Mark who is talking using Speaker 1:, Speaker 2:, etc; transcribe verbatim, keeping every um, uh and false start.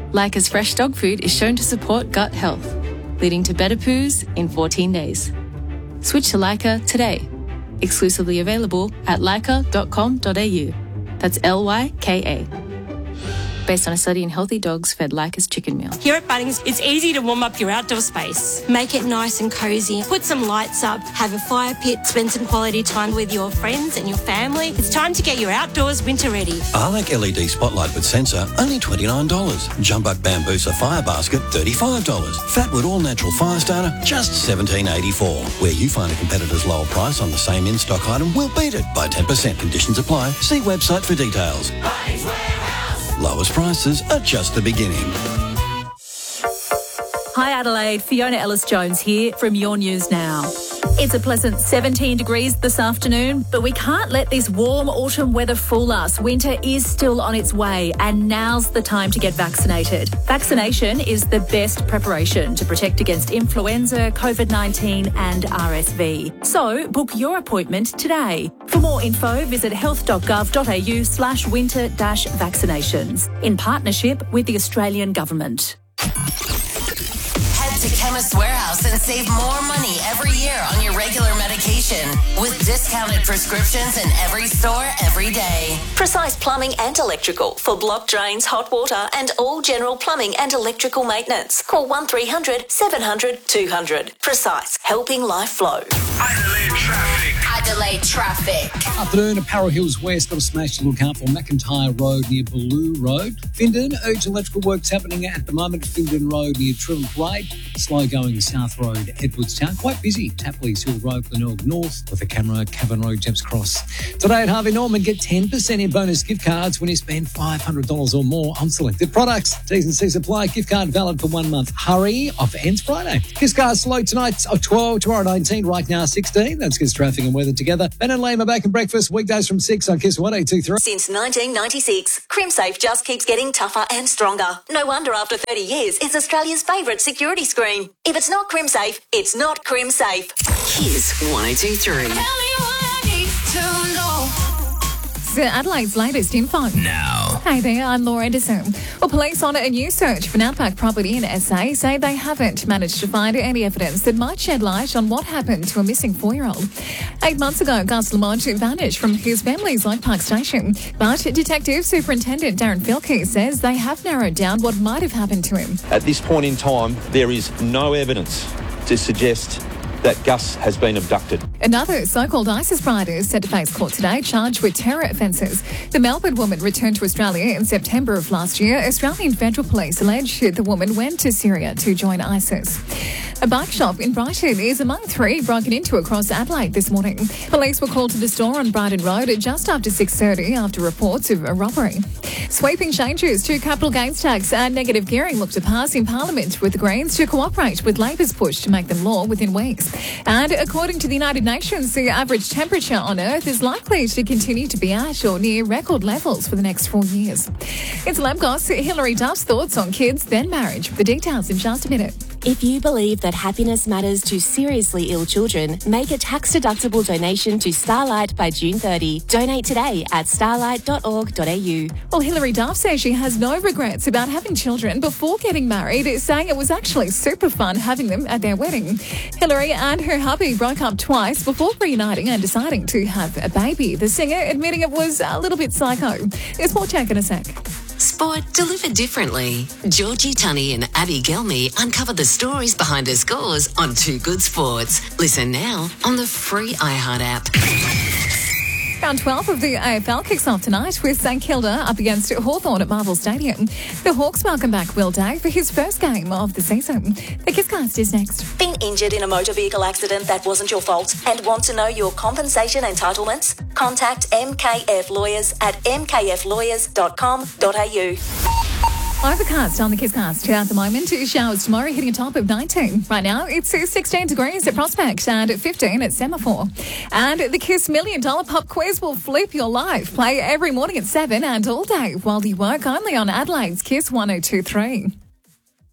Speaker 1: Leica's fresh dog food is shown to support gut health, leading to better poos in fourteen days. Switch to Leica today. Exclusively available at leica dot com dot a u. That's L Y K A. Based on a study in healthy dogs fed Leica's chicken meal.
Speaker 2: Here at Bunnings, it's easy to warm up your outdoor space. Make it nice and cosy. Put some lights up, have a fire pit, spend some quality time with your friends and your family. It's time to get your outdoors winter ready.
Speaker 3: Arlac L E D Spotlight with sensor, only twenty-nine dollars. Jumbuck Bambusa Fire Basket, thirty-five dollars. Fatwood All Natural Fire Starter, just seventeen eighty-four. Where you find a competitor's lower price on the same in-stock item, we'll beat it by ten percent. Conditions apply. See website for details. Lowest prices are just the beginning.
Speaker 4: Hi Adelaide, Fiona Ellis-Jones here from Your News Now. It's a pleasant seventeen degrees this afternoon, but we can't let this warm autumn weather fool us. Winter is still on its way, and now's the time to get vaccinated. Vaccination is the best preparation to protect against influenza, COVID nineteen and R S V. So book your appointment today. For more info, visit health dot gov dot a u slash winter dash vaccinations in partnership with the Australian Government.
Speaker 5: To Chemist Warehouse and save more money every year on your regular medication with discounted prescriptions in every store every day.
Speaker 4: Precise Plumbing and Electrical for block drains, hot water and all general plumbing and electrical maintenance. Call one three hundred seven hundred two hundred. Precise, helping life flow.
Speaker 6: Adelaide traffic.
Speaker 5: Adelaide traffic.
Speaker 7: Afternoon at Parra Hills West, got a smash to look out for McIntyre Road near Ballou Road. Findon, urgent electrical works happening at the moment. Findon Road near Trilling Parade. Slow going South Road, Edwardstown. Quite busy. Tapley's Hill Road, Glenelg North. With a camera, Cavan Road, Jeps Cross. Today at Harvey Norman, get ten percent in bonus gift cards when you spend five hundred dollars or more on selected products. T's and C's apply. Gift card valid for one month. Hurry, offer ends Friday. Kiss cars slow tonight, oh, twelve, tomorrow nineteen, right now sixteen. That's Kiss traffic and weather together. Ben and Lame are back in breakfast weekdays from six on Kiss one eight two three.
Speaker 4: Since nineteen ninety-six, CrimSafe just keeps getting tougher and stronger. No wonder after thirty years, it's Australia's favourite security screen. If it's not CrimSafe, it's not CrimSafe.
Speaker 5: Kiss one eight two three.
Speaker 8: Tell me what I need to know. So Adelaide's latest info.
Speaker 6: Now.
Speaker 8: Hey there, I'm Laura Anderson. Well, police on a new search for an outback property in S A say they haven't managed to find any evidence that might shed light on what happened to a missing four-year-old. Eight months ago, Gus Lamont vanished from his family's Oak Park station. But Detective Superintendent Darren Filkey says they have narrowed down what might have happened to him.
Speaker 9: At this point in time, there is no evidence to suggest that Gus has been abducted.
Speaker 8: Another so-called ISIS rider is set to face court today, charged with terror offences. The Melbourne woman returned to Australia in September of last year. Australian federal police allege the woman went to Syria to join ISIS. A bike shop in Brighton is among three broken into across Adelaide this morning. Police were called to the store on Brighton Road at just after six thirty after reports of a robbery. Sweeping changes to capital gains tax and negative gearing look to pass in Parliament, with the Greens to cooperate with Labor's push to make them law within weeks. And according to the United Nations, the average temperature on Earth is likely to continue to be at or near record levels for the next four years. It's Labgos. Hilary Duff's thoughts on kids, then marriage. The details in just a minute.
Speaker 10: If you believe that happiness matters to seriously ill children, make a tax-deductible donation to Starlight by June thirtieth. Donate today at starlight dot org dot a u.
Speaker 8: Well, Hilary Duff says she has no regrets about having children before getting married, saying it was actually super fun having them at their wedding. Hilary and her hubby broke up twice before reuniting and deciding to have a baby. The singer admitting it was a little bit psycho. There's more check in a sec.
Speaker 5: Sport delivered differently. Georgie Tunney and Abby Gelmy uncover the stories behind the scores on Two Good Sports. Listen now on the free iHeart app.
Speaker 8: Round twelve of the A F L kicks off tonight with St Kilda up against Hawthorn at Marvel Stadium. The Hawks welcome back Will Day for his first game of the season. The Kisscast is next.
Speaker 4: Been injured in a motor vehicle accident that wasn't your fault and want to know your compensation entitlements? Contact M K F Lawyers at m k f lawyers dot com dot a u.
Speaker 8: Overcast on the Kisscast at the moment. Showers tomorrow hitting a top of nineteen. Right now it's sixteen degrees at Prospect and fifteen at Semaphore. And the Kiss Million Dollar Pop Quiz will flip your life. Play every morning at seven and all day while you work only on Adelaide's Kiss one oh two three.